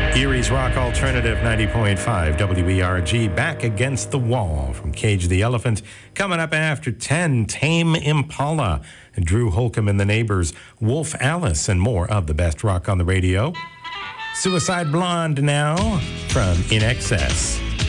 Erie's Rock Alternative 90.5 WERG, Back Against the Wall from Cage the Elephant. Coming up after 10, Tame Impala, Drew Holcomb and the Neighbors, Wolf Alice, and more of the best rock on the radio. Suicide Blonde now from In Excess.